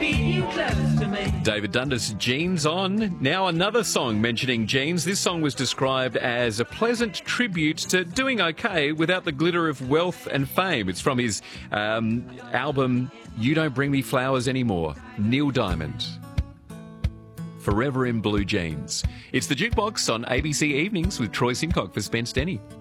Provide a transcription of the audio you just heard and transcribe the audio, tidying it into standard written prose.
keeping you close to me. David Dundas, Jeans On. Now another song mentioning jeans. This song was described as a pleasant tribute to doing okay without the glitter of wealth and fame. It's from his album You Don't Bring Me Flowers Anymore. Neil Diamond. Forever in Blue Jeans. It's the Jukebox on ABC Evenings with Troy Simcock for Spence Denny.